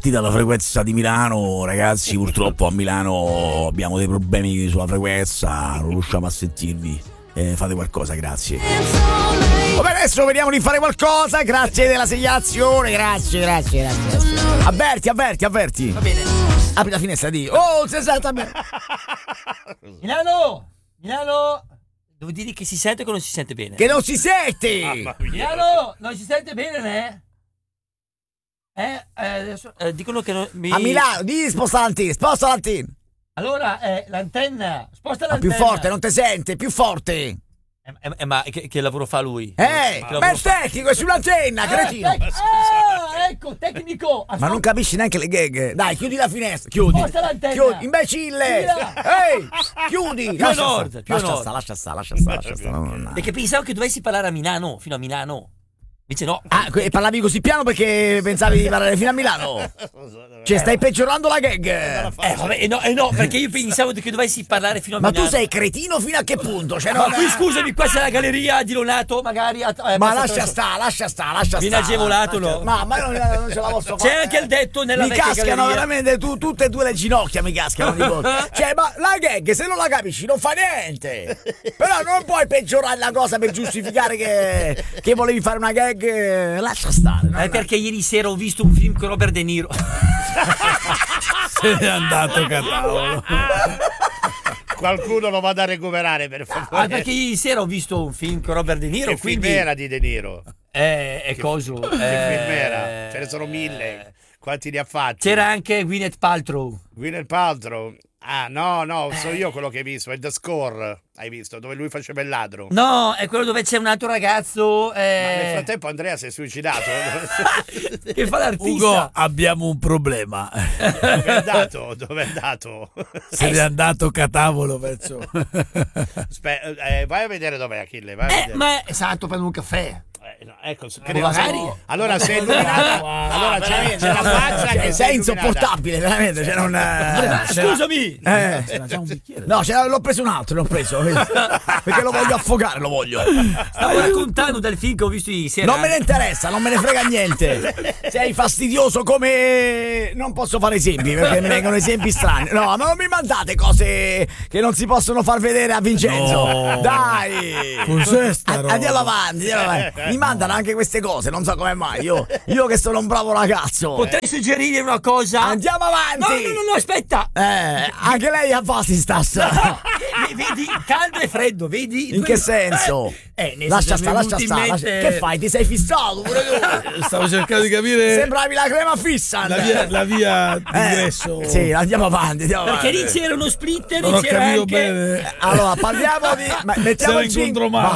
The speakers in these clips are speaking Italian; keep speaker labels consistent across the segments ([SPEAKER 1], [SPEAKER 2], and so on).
[SPEAKER 1] sentite la frequenza di Milano, ragazzi, purtroppo a Milano abbiamo dei problemi sulla frequenza, non riusciamo a sentirvi. Fate qualcosa, grazie. Vabbè, adesso vediamo di fare qualcosa. Grazie della segnalazione. Grazie. Avverti.
[SPEAKER 2] Va bene.
[SPEAKER 1] Apri la finestra di. Oh, si sente bene.
[SPEAKER 2] Milano. Devo dire che si sente o che non si sente bene?
[SPEAKER 1] Che non si sente.
[SPEAKER 2] Milano, non si sente bene, né? Adesso dicono che non mi...
[SPEAKER 1] A Milano, di sposta l'antenna.
[SPEAKER 2] Allora, l'antenna, sposta l'antenna.
[SPEAKER 1] Più forte, non ti sente, più forte.
[SPEAKER 2] Ma che lavoro fa lui?
[SPEAKER 1] Bel tecnico, è sull'antenna, cretino.
[SPEAKER 2] Ecco, tecnico.
[SPEAKER 1] Ma non capisci neanche le gag. Dai, chiudi la finestra, chiudi.
[SPEAKER 2] Sposta l'antenna.
[SPEAKER 1] Chiudi, imbecille. Ehi, chiudi. Lascia stare.
[SPEAKER 2] Perché pensavo che dovessi parlare a Milano, fino a Milano. Invece no.
[SPEAKER 1] Parlavi così piano perché pensavi di parlare fino a Milano. Cioè, stai peggiorando la gag.
[SPEAKER 2] Vabbè, no, perché io pensavo che dovessi parlare fino a Milano.
[SPEAKER 1] Ma tu sei cretino fino a che punto? Cioè,
[SPEAKER 2] qui scusami, qua c'è la galleria di Lonato, magari.
[SPEAKER 1] Ma lascia stare.
[SPEAKER 2] Viene agevolato, no?
[SPEAKER 1] Ma non ce la posso fare.
[SPEAKER 2] C'è anche il detto nella vecchia galleria.
[SPEAKER 1] Mi cascano veramente tutte e due le ginocchia, mi cascano di volte. Cioè, ma la gag, se non la capisci, non fa niente. Però non puoi peggiorare la cosa per giustificare che volevi fare una gag. Lascia stare.
[SPEAKER 2] Perché ieri sera ho visto un film con Robert De Niro.
[SPEAKER 3] Se n'è andato catavolo.
[SPEAKER 4] Qualcuno lo vada a recuperare, per favore.
[SPEAKER 2] Perché ieri sera ho visto un film con Robert De Niro.
[SPEAKER 4] Che film era di De Niro?
[SPEAKER 2] È coso.
[SPEAKER 4] Che film era? Ce ne sono 1000. Quanti ne ha fatti?
[SPEAKER 2] C'era anche Gwyneth Paltrow.
[SPEAKER 4] Ah, no, so io quello che hai visto, è The Score, hai visto, dove lui faceva il ladro.
[SPEAKER 2] No, è quello dove c'è un altro ragazzo.
[SPEAKER 4] Ma nel frattempo Andrea si è suicidato.
[SPEAKER 2] Che fa l'artista.
[SPEAKER 3] Ugo, abbiamo un problema.
[SPEAKER 4] Dove è andato?
[SPEAKER 3] Se n'è andato catavolo, verso.
[SPEAKER 4] Vai a vedere dov'è Achille, vai a vedere.
[SPEAKER 2] Ma è stato per un caffè.
[SPEAKER 4] No, ecco,
[SPEAKER 2] magari.
[SPEAKER 4] Allora sei illuminato. Allora c'è la faccia che
[SPEAKER 1] sei insopportabile, veramente. C'era
[SPEAKER 2] scusami.
[SPEAKER 1] No, l'ho preso un altro, perché lo voglio affogare, lo voglio.
[SPEAKER 2] Stavo raccontando del film che ho visto ieri sera.
[SPEAKER 1] Non me ne interessa, non me ne frega niente. Sei fastidioso come... Non posso fare esempi perché mi vengono esempi strani. No, ma non mi mandate cose che non si possono far vedere a Vincenzo.
[SPEAKER 3] No.
[SPEAKER 1] Dai. Andiamo avanti. Mi mandano anche queste cose, non so come mai. Io che sono un bravo ragazzo.
[SPEAKER 2] Potrei suggerire una cosa?
[SPEAKER 1] Andiamo avanti.
[SPEAKER 2] No, aspetta.
[SPEAKER 1] Anche lei ha Vasistas.
[SPEAKER 2] Vedi, caldo e freddo, vedi?
[SPEAKER 1] In che senso? Lascia stare. Che fai? Ti sei fissato pure tu?
[SPEAKER 3] Stavo cercando di capire.
[SPEAKER 1] Sembravi la crema fissa.
[SPEAKER 3] La via d'ingresso.
[SPEAKER 1] Sì, andiamo avanti.
[SPEAKER 2] Perché lì c'era uno splitter.
[SPEAKER 3] Non ho
[SPEAKER 2] c'era
[SPEAKER 3] capito
[SPEAKER 2] anche...
[SPEAKER 3] bene.
[SPEAKER 1] Allora parliamo di. Mettiamo il
[SPEAKER 3] incontro male.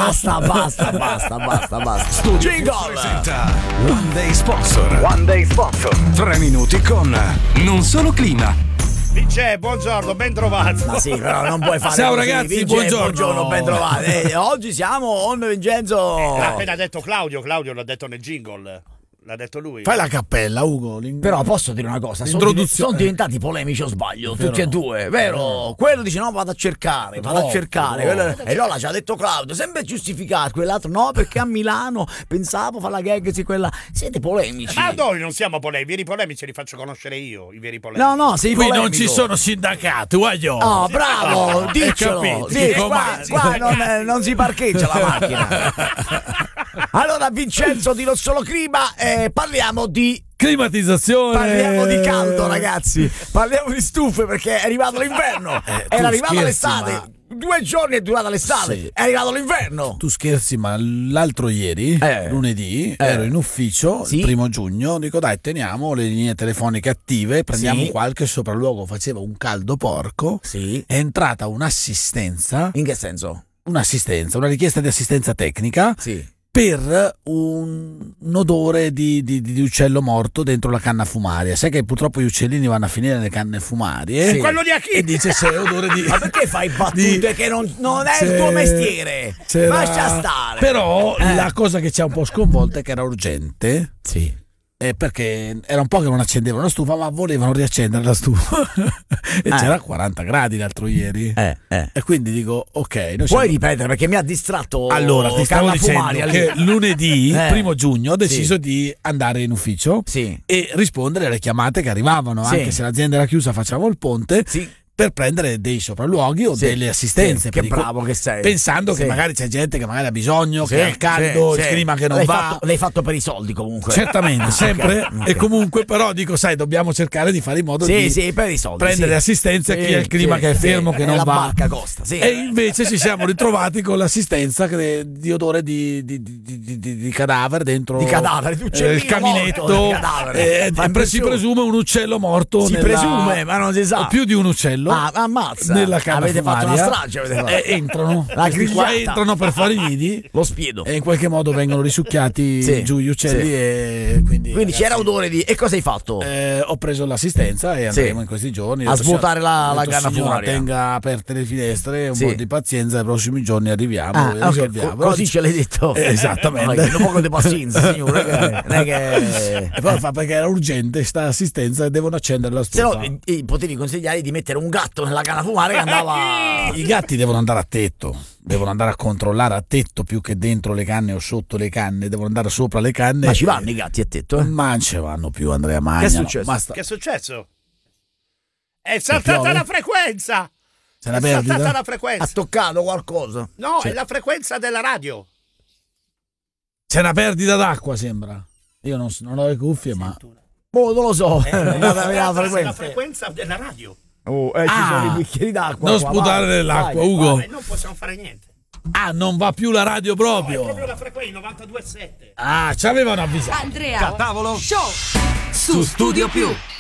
[SPEAKER 1] Basta. Studio Jingle
[SPEAKER 5] presenta One Day Sponsor. 3 minuti con Non Solo Clima.
[SPEAKER 4] Vince, buongiorno, ben trovato.
[SPEAKER 1] Ma sì, però non puoi fare
[SPEAKER 3] Ciao
[SPEAKER 1] così.
[SPEAKER 3] ragazzi,
[SPEAKER 1] Vince,
[SPEAKER 3] buongiorno,
[SPEAKER 1] ben trovati. Oggi siamo on Vincenzo.
[SPEAKER 4] L'ha appena detto Claudio l'ha detto nel jingle. L'ha detto lui.
[SPEAKER 3] Fai la cappella, Ugo.
[SPEAKER 1] Però posso dire una cosa, sono diventati polemici o sbaglio, tutti e due, vero? Quello dice no, vado a cercare. E allora ci ha detto Claudio, sempre giustificato, quell'altro no, perché a Milano pensavo fa la gag, sì, quella. Siete polemici.
[SPEAKER 4] Ma noi non siamo polemici, i veri polemici li faccio conoscere io, i veri polemici.
[SPEAKER 1] No, sei
[SPEAKER 3] qui
[SPEAKER 1] polemico.
[SPEAKER 3] non ci sono sindacati, guaglio.
[SPEAKER 1] Oh, bravo, diccelo. Sì, qua non si parcheggia la macchina. Allora Vincenzo di Non Solo Clima, parliamo di
[SPEAKER 3] climatizzazione.
[SPEAKER 1] Parliamo di caldo, ragazzi. Parliamo di stufe perché è arrivato l'inverno. Era arrivata l'estate. 2 giorni è durata l'estate. Sì. È arrivato l'inverno.
[SPEAKER 3] Tu scherzi, ma l'altro ieri, lunedì, ero in ufficio, il 1° giugno. Dico dai, teniamo le linee telefoniche attive, prendiamo qualche sopralluogo. Faceva un caldo porco. È entrata un'assistenza.
[SPEAKER 1] In che senso?
[SPEAKER 3] Una richiesta di assistenza tecnica. Per un odore di uccello morto dentro la canna fumaria. Sai che purtroppo gli uccellini vanno a finire nelle canne fumarie.
[SPEAKER 4] Quello di Achille.
[SPEAKER 3] E dice c'è odore di.
[SPEAKER 1] Ma perché fai battute che non è il tuo mestiere? Lascia stare.
[SPEAKER 3] Però la cosa che ci ha un po' sconvolto è che era urgente. perché era un po' che non accendevano la stufa, ma volevano riaccendere la stufa e c'era 40 gradi l'altro ieri e quindi dico ok,
[SPEAKER 1] puoi ripetere perché mi ha distratto.
[SPEAKER 3] Allora ti stavo dicendo che lunedì 1 giugno ho deciso di andare in ufficio e rispondere alle chiamate che arrivavano, anche se l'azienda era chiusa, facciamo il ponte per prendere dei sopralluoghi o delle assistenze.
[SPEAKER 1] Che bravo che sei.
[SPEAKER 3] Pensando che magari c'è gente che magari ha bisogno, che ha il caldo, il clima che non va.
[SPEAKER 1] L'hai fatto per i soldi comunque.
[SPEAKER 3] Certamente, sempre. Okay. E comunque però dico, sai, dobbiamo cercare di fare in modo di
[SPEAKER 1] per i soldi,
[SPEAKER 3] prendere assistenza a chi ha il clima che è fermo, che non
[SPEAKER 1] la
[SPEAKER 3] va.
[SPEAKER 1] barca costa.
[SPEAKER 3] E invece ci siamo ritrovati con l'assistenza di odore di cadavere dentro.
[SPEAKER 1] Di cadavere,
[SPEAKER 3] il caminetto. Si presume un uccello morto.
[SPEAKER 1] Si presume, ma non si sa.
[SPEAKER 3] O più di un uccello.
[SPEAKER 1] Ammazza.
[SPEAKER 3] Nella canna
[SPEAKER 1] avete
[SPEAKER 3] fumaria,
[SPEAKER 1] fatto una strage,
[SPEAKER 3] entrano per fare i nidi,
[SPEAKER 1] lo spiedo,
[SPEAKER 3] e in qualche modo vengono risucchiati giù gli uccelli e quindi ragazzi,
[SPEAKER 1] c'era odore di. E cosa hai fatto?
[SPEAKER 3] Ho preso l'assistenza e andremo in questi giorni
[SPEAKER 1] a svuotare la canna fumaria.
[SPEAKER 3] Tenga aperte le finestre, un po' di pazienza, i prossimi giorni arriviamo e risolviamo.
[SPEAKER 1] Così ce l'hai detto.
[SPEAKER 3] Esattamente.
[SPEAKER 1] Un po' di pazienza, signore.
[SPEAKER 3] E poi perché era urgente sta assistenza e devono accendere la stufa.
[SPEAKER 1] Se no potevi consigliare di mettere un gatto nella canna fumaria che andava.
[SPEAKER 3] I gatti devono andare a tetto, devono andare a controllare a tetto più che dentro le canne o sotto le canne, devono andare sopra le canne.
[SPEAKER 1] Ma ci vanno i gatti a tetto?
[SPEAKER 3] Ma non ci vanno più, Andrea Magna.
[SPEAKER 4] Che è successo? Che è successo? È saltata la frequenza!
[SPEAKER 3] È saltata
[SPEAKER 4] la frequenza!
[SPEAKER 1] Ha toccato qualcosa?
[SPEAKER 4] No, è la frequenza della radio.
[SPEAKER 3] C'è una perdita d'acqua, sembra. Io non ho le cuffie, ma
[SPEAKER 1] non lo so.
[SPEAKER 4] La frequenza della radio.
[SPEAKER 1] Ci sono i bicchieri d'acqua.
[SPEAKER 3] Non sputare nell'acqua, Ugo.
[SPEAKER 4] Non possiamo fare niente.
[SPEAKER 3] Non va più la radio proprio.
[SPEAKER 4] No, è proprio la frequenza 92.7.
[SPEAKER 3] Ci avevano avvisato.
[SPEAKER 5] Andrea Tavolo Show su Studio Più.